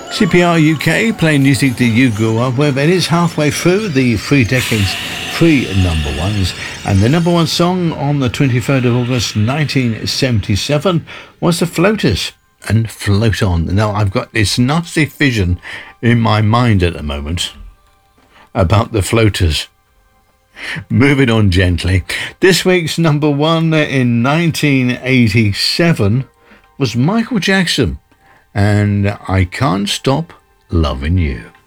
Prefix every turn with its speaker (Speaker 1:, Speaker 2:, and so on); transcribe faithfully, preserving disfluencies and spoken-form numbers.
Speaker 1: C P R U K, playing music that you grew up with. It is halfway through the three decades, three number ones. And the number one song on the twenty-third of August nineteen seventy-seven was The Floaters and Float On. Now, I've got this nasty vision in my mind at the moment about the Floaters. Moving on gently. This week's number one in nineteen eighty-seven was Michael Jackson and I Can't Stop Loving You.